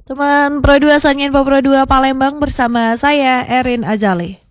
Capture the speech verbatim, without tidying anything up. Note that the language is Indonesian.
Teman Pro dua Sanyin Pro dua Palembang bersama saya Erin Azali.